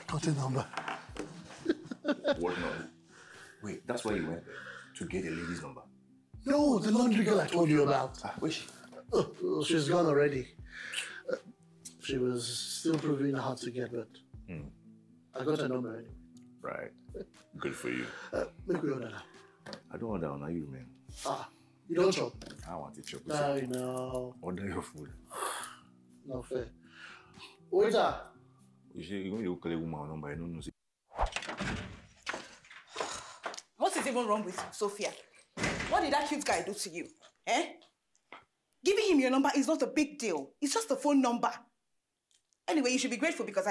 got a number. What number? Wait, that's why you went there? To get a lady's number? No, the laundry girl I told you about. Where's she? Oh, she's gone already. She was still proving hard to get, but I got her number anyway. Right. Good for you. Make me order now. I don't order now, you man. You don't chop? I want to chop. I know. Order your food. Not fair. Waiter! You say you're going to call a woman number, I don't know. What is even wrong with you, Sophia? What did that cute guy do to you? Giving him your number is not a big deal. It's just a phone number. Anyway, you should be grateful because